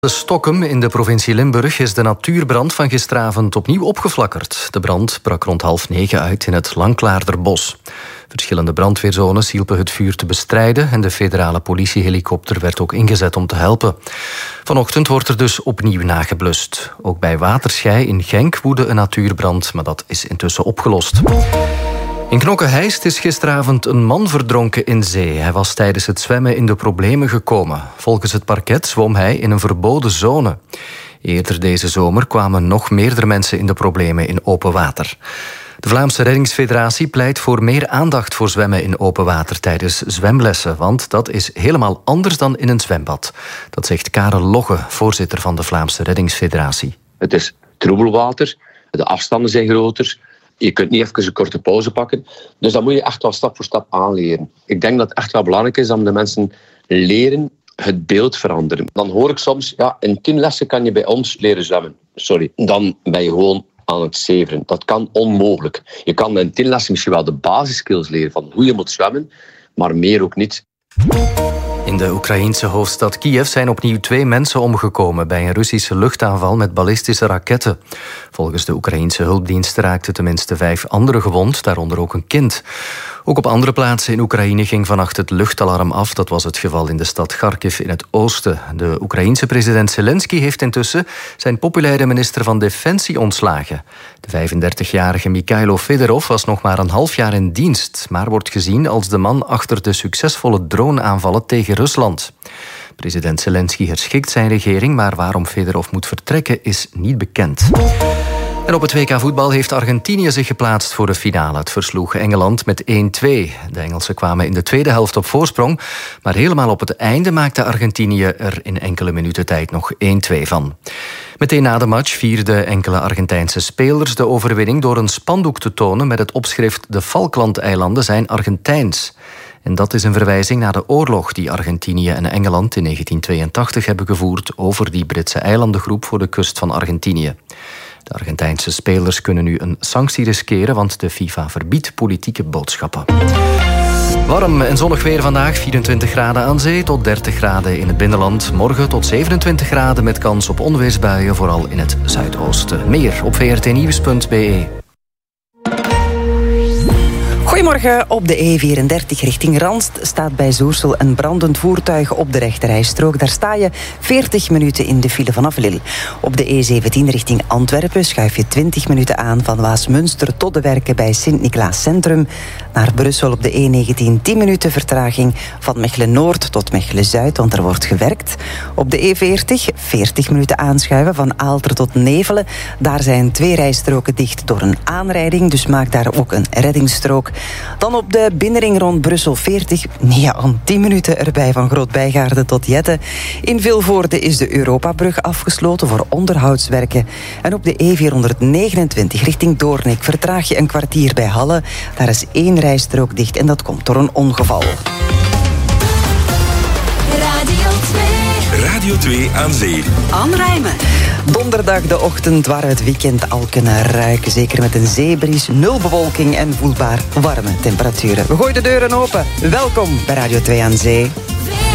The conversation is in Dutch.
De Stokkum in de provincie Limburg is de natuurbrand van gisteravond opnieuw opgeflakkerd. De brand brak rond 8:30 uit in het Lanklaarderbos. Verschillende brandweerzones hielpen het vuur te bestrijden en de federale politiehelikopter werd ook ingezet om te helpen. Vanochtend wordt er dus opnieuw nageblust. Ook bij Waterschei in Genk woedde een natuurbrand, maar dat is intussen opgelost. In Knokke-Heist is gisteravond een man verdronken in zee. Hij was tijdens het zwemmen in de problemen gekomen. Volgens het parket zwom hij in een verboden zone. Eerder deze zomer kwamen nog meerdere mensen in de problemen in open water. De Vlaamse Reddingsfederatie pleit voor meer aandacht voor zwemmen in open water tijdens zwemlessen, want dat is helemaal anders dan in een zwembad. Dat zegt Karel Logge, voorzitter van de Vlaamse Reddingsfederatie. Het is troebelwater, de afstanden zijn groter. Je kunt niet even een korte pauze pakken. Dus dat moet je echt wel stap voor stap aanleren. Ik denk dat het echt wel belangrijk is dat de mensen leren het beeld veranderen. Dan hoor ik soms, in 10 lessen kan je bij ons leren zwemmen. Dan ben je gewoon aan het zeveren. Dat kan onmogelijk. Je kan in 10 lessen misschien wel de basiskills leren van hoe je moet zwemmen, maar meer ook niet. In de Oekraïense hoofdstad Kiev zijn opnieuw 2 mensen omgekomen bij een Russische luchtaanval met ballistische raketten. Volgens de Oekraïense hulpdiensten raakten tenminste 5 anderen gewond, daaronder ook een kind. Ook op andere plaatsen in Oekraïne ging vannacht het luchtalarm af. Dat was het geval in de stad Kharkiv in het oosten. De Oekraïense president Zelensky heeft intussen zijn populaire minister van Defensie ontslagen. De 35-jarige Mikhailo Fedorov was nog maar een half jaar in dienst, maar wordt gezien als de man achter de succesvolle droneaanvallen tegen Rusland. President Zelensky herschikt zijn regering, maar waarom Fedorov moet vertrekken is niet bekend. En op het WK voetbal heeft Argentinië zich geplaatst voor de finale. Het versloeg Engeland met 1-2. De Engelsen kwamen in de tweede helft op voorsprong, maar helemaal op het einde maakte Argentinië er in enkele minuten tijd nog 1-2 van. Meteen na de match vierden enkele Argentijnse spelers de overwinning door een spandoek te tonen met het opschrift "De Falklandeilanden zijn Argentijns". En dat is een verwijzing naar de oorlog die Argentinië en Engeland in 1982 hebben gevoerd over die Britse eilandengroep voor de kust van Argentinië. De Argentijnse spelers kunnen nu een sanctie riskeren, want de FIFA verbiedt politieke boodschappen. Warm en zonnig weer vandaag, 24 graden aan zee tot 30 graden in het binnenland. Morgen tot 27 graden met kans op onweersbuien, vooral in het zuidoosten. Meer op vrtnieuws.be. Goedemorgen. Op de E34 richting Ranst staat bij Zoersel een brandend voertuig op de rechterrijstrook. Daar sta je 40 minuten in de file vanaf Lille. Op de E17 richting Antwerpen schuif je 20 minuten aan van Waasmunster tot de werken bij Sint-Niklaas Centrum. Naar Brussel op de E19 10 minuten vertraging van Mechelen-Noord tot Mechelen-Zuid, want er wordt gewerkt. Op de E40 40 minuten aanschuiven van Aalter tot Nevelen. Daar zijn 2 rijstroken dicht door een aanrijding, dus maak daar ook een reddingsstrook. Dan op de binnenring rond Brussel 40, 10 minuten erbij van Groot-Bijgaarden tot Jette. In Vilvoorde is de Europabrug afgesloten voor onderhoudswerken. En op de E429 richting Doornik vertraag je een kwartier bij Halle. Daar is 1 rijstrook dicht en dat komt door een ongeval. Radio 2 aan zee. Anne Rijmen. Donderdag de ochtend waar we het weekend al kunnen ruiken. Zeker met een zeebries, 0 bewolking en voelbaar warme temperaturen. We gooien de deuren open. Welkom bij Radio 2 aan zee.